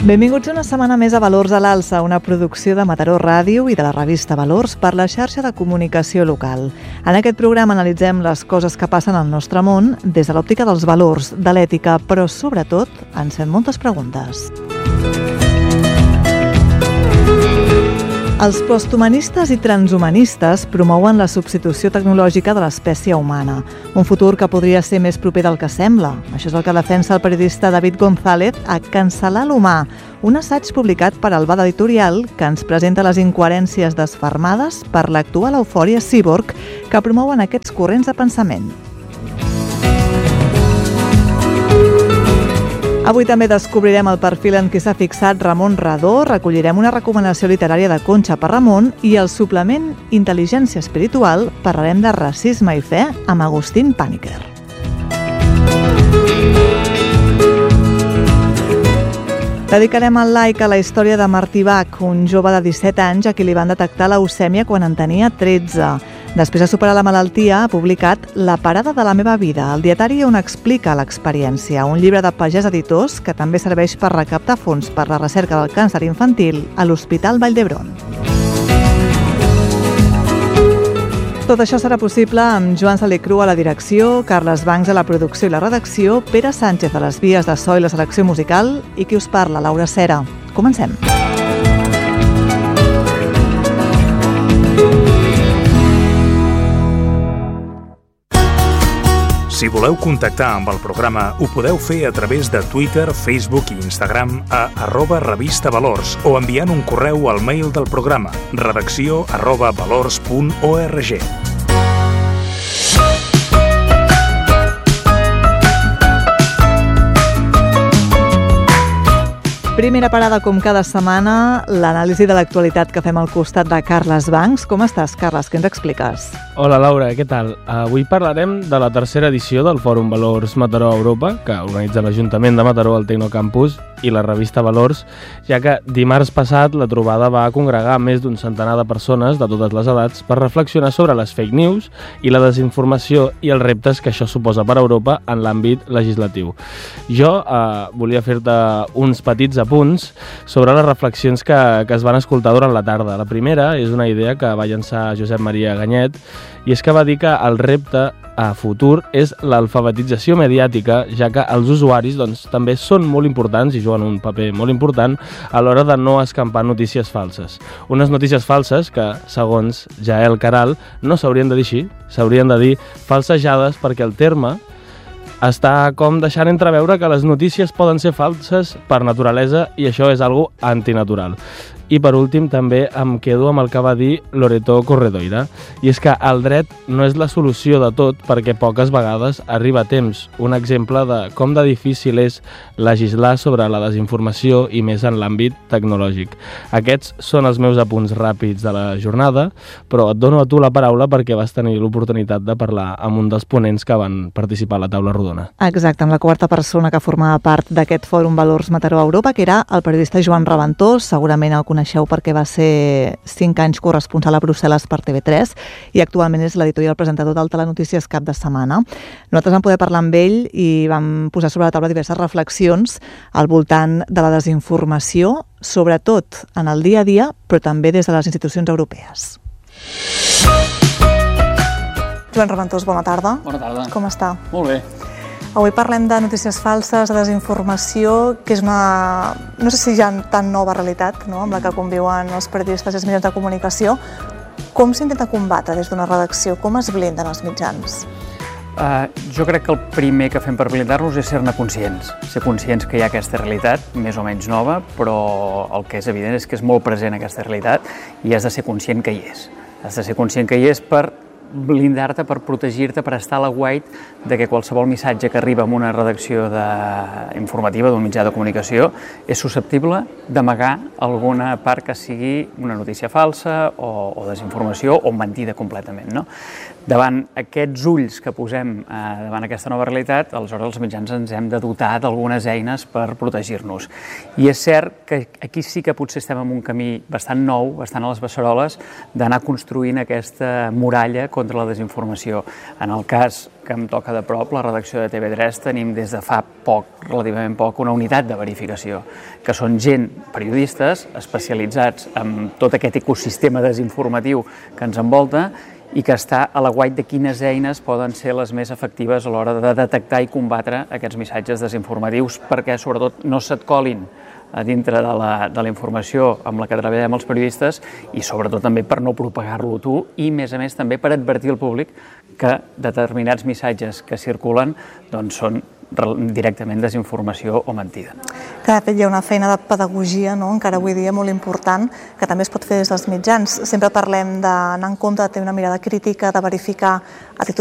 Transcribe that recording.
Benvinguts una setmana més a Valors a l'Alça, una producció de Mataró Ràdio i de la revista Valors per la xarxa de comunicació local. En aquest programa analitzem les coses que passen al nostre món des de l'òptica dels valors, de l'ètica, però sobretot ens fem moltes preguntes. Els posthumanistes i transhumanistes promouen la substitució tecnològica de l'espècie humana, un futur que podria ser més proper del que sembla. Això és el que defensa el periodista David González a Cancel·lar l'humà, un assaig publicat per Albada Editorial que ens presenta les incoherències desfermades per l'actual eufòria cíborg que promouen aquests corrents de pensament. Avui també descobrirem el perfil en què s'ha fixat Ramon Radó, recollirem una recomanació literària de Conxa per Ramon i el suplement Intel·ligència Espiritual parlarem de racisme i fe amb Agustín Paniker. Dedicarem el like a la història de Martí Bach, un jove de 17 anys a qui li van detectar leucèmia quan en tenia 13. Després de superar la malaltia, ha publicat La parada de la meva vida, el dietari on explica l'experiència, un llibre de Pagès Editors que també serveix per recaptar fons per la recerca del càncer infantil a l'Hospital Vall d'Hebron. Tot això serà possible amb Joan Salicru a la direcció, Carles Bancs a la producció i la redacció, Pere Sánchez a les vies de so i la selecció musical i qui us parla, Laura Cera. Comencem. Si voleu contactar amb el programa, ho podeu fer a través de Twitter, Facebook i Instagram a @revistavalors o enviant un correu al mail del programa redacció@valors.org. Primera parada, com cada setmana, l'anàlisi de l'actualitat que fem al costat de Carles Bancs. Com estàs, Carles? Què ens expliques? Hola, Laura, què tal? Avui parlarem de la tercera edició del Fòrum Valors Mataró Europa, que organitza l'Ajuntament de Mataró al Tecnocampus i la revista Valors, ja que dimarts passat la trobada va congregar més d'un centenar de persones de totes les edats per reflexionar sobre les fake news i la desinformació i els reptes que això suposa per a Europa en l'àmbit legislatiu. Jo volia fer-te uns petits apunts sobre les reflexions que es van escoltar durant la tarda. La primera és una idea que va llançar Josep Maria Ganyet, i és que va dir que el repte a futur és l'alfabetització mediàtica, ja que els usuaris també són molt importants i juguen un paper molt important a l'hora de no escampar notícies falses. Unes notícies falses que, segons Jael Caral, no s'haurien de dir així, s'haurien de dir falsejades, perquè el terme està com deixant entreveure que les notícies poden ser falses per naturalesa i això és algo antinatural. I per últim també em quedo amb el que va dir Loreto Corredoira, i és que el dret no és la solució de tot perquè poques vegades arriba a temps. Un exemple de com de difícil és legislar sobre la desinformació i més en l'àmbit tecnològic. Aquests són els meus apunts ràpids de la jornada, però et dono a tu la paraula perquè vas tenir l'oportunitat de parlar amb un dels ponents que van participar a la taula rodona. Exacte, amb la quarta persona que formava part d'aquest Fòrum Valors Mataró Europa, que era el periodista Joan Raventós, segurament el coneixeu perquè va ser 5 anys corresponsal a Brussel·les per TV3 i actualment és l'editor i el presentador del Telenotícies Cap de Setmana. Nosaltres vam poder parlar amb ell i vam posar sobre la taula diverses reflexions al voltant de la desinformació, sobretot en el dia a dia, però també des de les institucions europees. Joan Raventós, bona tarda. Bona tarda. Com està? Molt bé. Avui parlem de notícies falses, de desinformació, que és una, no sé si ja tan nova realitat, no?, amb la que conviuen els periodistes i els mitjans de comunicació. Com s'intenta combatre des d'una redacció? Com es blinden els mitjans? Jo crec que el primer que fem per blindar-los és ser-ne conscients. Ser conscients que hi ha aquesta realitat, més o menys nova, però el que és evident és que és molt present aquesta realitat i has de ser conscient que hi és. Has de ser conscient que hi és per blindar-te, per protegir-te, per estar a l'aguait de que qualsevol missatge que arriba a una redacció informativa d'un mitjà de comunicació és susceptible d'amagar alguna part que sigui una notícia falsa o desinformació o mentida completament, no? Davant aquests ulls que posem davant aquesta nova realitat, aleshores els mitjans ens hem de dotar d'algunes eines per protegir-nos. I és cert que aquí sí que potser estem en un camí bastant nou, bastant a les beceroles, d'anar construint aquesta muralla contra la desinformació. En el cas que em toca de prop, la redacció de TV3, tenim des de fa poc, relativament poc, una unitat de verificació, que són gent, periodistes, especialitzats en tot aquest ecosistema desinformatiu que ens envolta i que està a l'aguait de quines eines poden ser les més efectives a l'hora de detectar i combatre aquests missatges desinformatius perquè, sobretot, no se't colin a dintre de la informació amb la que treballem els periodistes i sobretot també per no propagar-lo tu i, a més també, per advertir al públic que determinats missatges que circulen doncs, són directament desinformació o mentida. Que de fet hi ha una feina de pedagogia, no? Encara avui dia molt important, que també es pot fer des dels mitjans. Sempre parlem d'anar en compte, de tenir una mirada crítica, de verificar a títol